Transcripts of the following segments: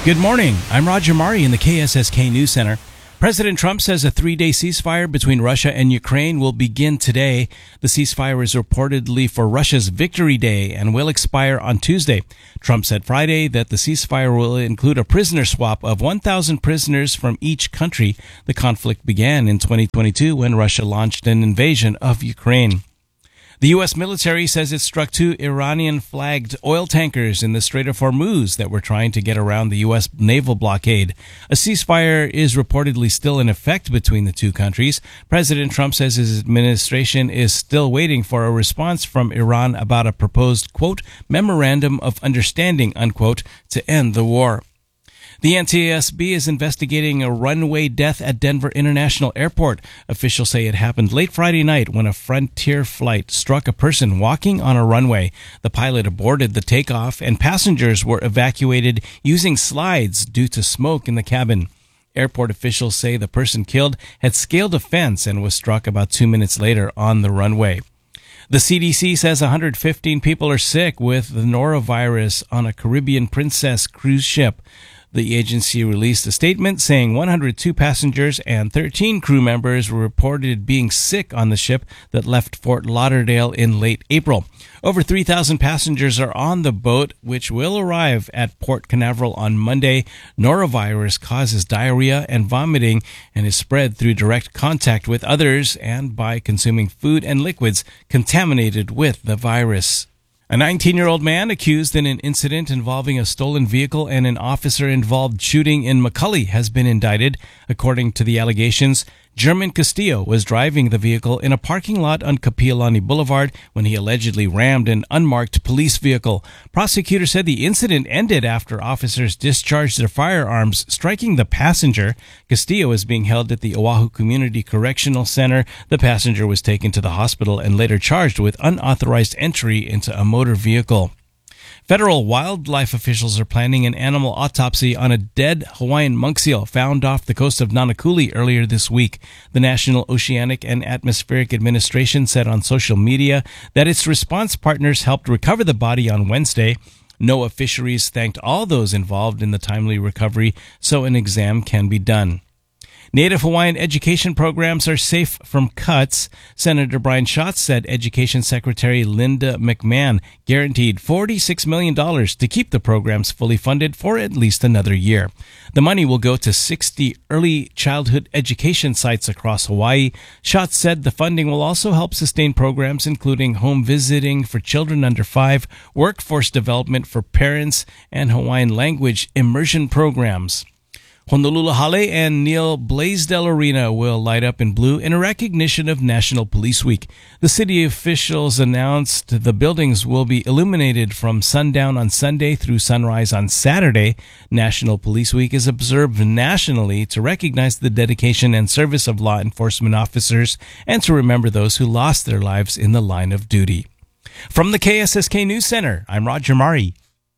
Good morning. I'm Roger Mari in the KSSK News Center. President Trump says a 3-day ceasefire between Russia and Ukraine will begin today. The ceasefire is reportedly for Russia's Victory Day and will expire on Tuesday. Trump said Friday that the ceasefire will include a prisoner swap of 1,000 prisoners from each country. The conflict began in 2022 when Russia launched an invasion of Ukraine. The U.S. military says it struck 2 Iranian-flagged oil tankers in the Strait of Hormuz that were trying to get around the U.S. naval blockade. A ceasefire is reportedly still in effect between the two countries. President Trump says his administration is still waiting for a response from Iran about a proposed, quote, memorandum of understanding, unquote, to end the war. The NTSB is investigating a runway death at Denver International Airport. Officials say it happened late Friday night when a Frontier flight struck a person walking on a runway. The pilot aborted the takeoff and passengers were evacuated using slides due to smoke in the cabin. Airport officials say the person killed had scaled a fence and was struck about 2 minutes later on the runway. The CDC says 115 people are sick with the norovirus on a Caribbean Princess cruise ship. The agency released a statement saying 102 passengers and 13 crew members were reported being sick on the ship that left Fort Lauderdale in late April. Over 3,000 passengers are on the boat, which will arrive at Port Canaveral on Monday. Norovirus causes diarrhea and vomiting and is spread through direct contact with others and by consuming food and liquids contaminated with the virus. A 19-year-old man accused in an incident involving a stolen vehicle and an officer-involved shooting in McCully has been indicted. According to the allegations, German Castillo was driving the vehicle in a parking lot on Kapiolani Boulevard when he allegedly rammed an unmarked police vehicle. Prosecutors said the incident ended after officers discharged their firearms, striking the passenger. Castillo is being held at the Oahu Community Correctional Center. The passenger was taken to the hospital and later charged with unauthorized entry into a motor vehicle. Federal wildlife officials are planning an animal autopsy on a dead Hawaiian monk seal found off the coast of Nanakuli earlier this week. The National Oceanic and Atmospheric Administration said on social media that its response partners helped recover the body on Wednesday. NOAA Fisheries thanked all those involved in the timely recovery so an exam can be done. Native Hawaiian education programs are safe from cuts. Senator Brian Schatz said Education Secretary Linda McMahon guaranteed $46 million to keep the programs fully funded for at least another year. The money will go to 60 early childhood education sites across Hawaii. Schatz said the funding will also help sustain programs including home visiting for children under 5, workforce development for parents, and Hawaiian language immersion programs. Honolulu Hale and Neil Blaisdell Arena will light up in blue in recognition of National Police Week. The city officials announced the buildings will be illuminated from sundown on Sunday through sunrise on Saturday. National Police Week is observed nationally to recognize the dedication and service of law enforcement officers and to remember those who lost their lives in the line of duty. From the KSSK News Center, I'm Roger Mari.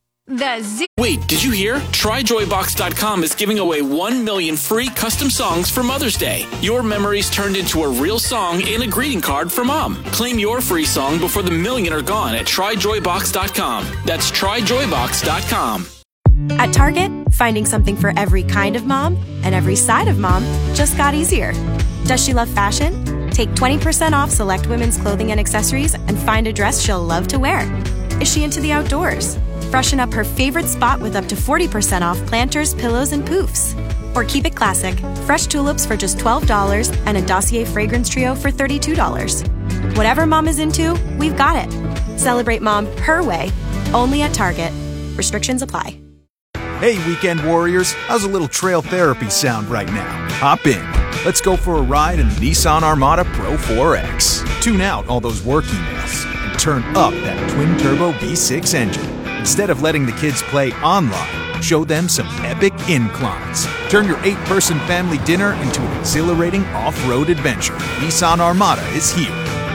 Wait, did you hear? TryJoyBox.com is giving away 1 million free custom songs for Mother's Day. Your memories turned into a real song and a greeting card for Mom. Claim your free song before the million are gone at TryJoyBox.com. That's TryJoyBox.com. At Target, finding something for every kind of mom and every side of mom just got easier. Does she love fashion? Take 20% off select women's clothing and accessories and find a dress she'll love to wear. Is she into the outdoors? Freshen up her favorite spot with up to 40% off planters, pillows, and poofs. Or keep it classic, fresh tulips for just $12 and a Dossier fragrance trio for $32. Whatever mom is into, we've got it. Celebrate mom her way, only at Target. Restrictions apply. Hey, weekend warriors, how's a little trail therapy sound right now? Hop in. Let's go for a ride in the Nissan Armada Pro 4X. Tune out all those work emails and turn up that twin-turbo V6 engine. Instead of letting the kids play online, show them some epic inclines. Turn your 8-person family dinner into an exhilarating off-road adventure. Nissan Armada is here.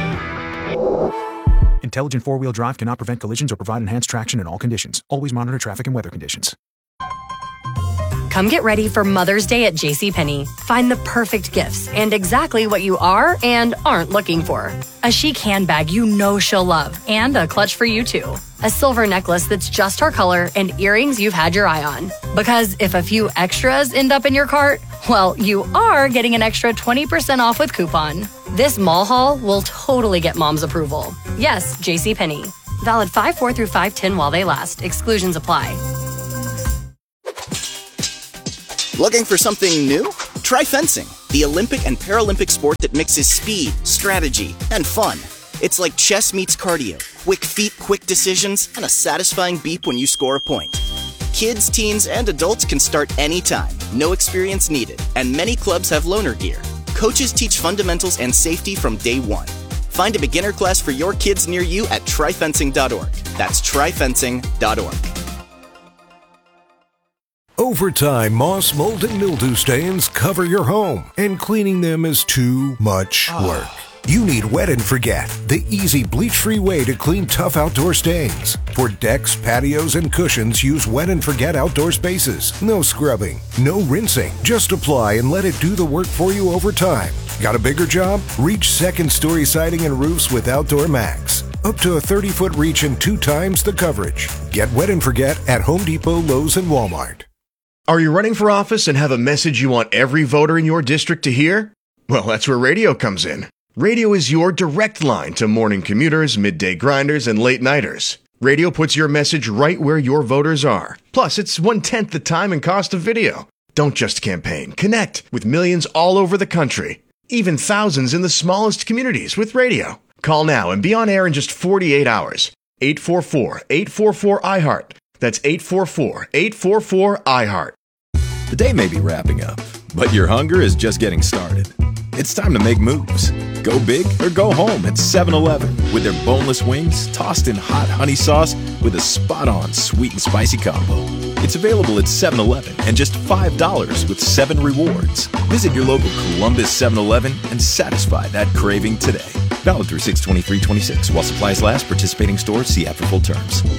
Intelligent four-wheel drive cannot prevent collisions or provide enhanced traction in all conditions. Always monitor traffic and weather conditions. Come get ready for Mother's Day at JCPenney. Find the perfect gifts and exactly what you are and aren't looking for. A chic handbag you know she'll love, and a clutch for you too. A silver necklace that's just her color, and earrings you've had your eye on. Because if a few extras end up in your cart, well, you are getting an extra 20% off with coupon. This mall haul will totally get mom's approval. Yes, JCPenney. Valid 5/4 through 5/10 while they last. Exclusions apply. Looking for something new? Try fencing, the Olympic and Paralympic sport that mixes speed, strategy, and fun. It's like chess meets cardio, quick feet, quick decisions, and a satisfying beep when you score a point. Kids, teens, and adults can start anytime, no experience needed, and many clubs have loaner gear. Coaches teach fundamentals and safety from day one. Find a beginner class for your kids near you at tryfencing.org. That's tryfencing.org. Over time, moss, mold, and mildew stains cover your home, and cleaning them is too much work. You need Wet and Forget, the easy bleach-free way to clean tough outdoor stains. For decks, patios, and cushions, use Wet and Forget outdoor spaces. No scrubbing, no rinsing. Just apply and let it do the work for you over time. Got a bigger job? Reach second-story siding and roofs with Outdoor Max. Up to a 30-foot reach and 2 times the coverage. Get Wet and Forget at Home Depot, Lowe's, and Walmart. Are you running for office and have a message you want every voter in your district to hear? Well, that's where radio comes in. Radio is your direct line to morning commuters, midday grinders, and late-nighters. Radio puts your message right where your voters are. Plus, it's 1/10 the time and cost of video. Don't just campaign. Connect with millions all over the country. Even thousands in the smallest communities with radio. Call now and be on air in just 48 hours. 844-844-iHeart. That's 844-844-iHeart. The day may be wrapping up, but your hunger is just getting started. It's time to make moves. Go big or go home at 7-Eleven with their boneless wings tossed in hot honey sauce with a spot-on sweet and spicy combo. It's available at 7-Eleven and just $5 with 7 rewards. Visit your local Columbus 7-Eleven and satisfy that craving today. Valid through 6/23/26. While supplies last, participating stores see app for full terms.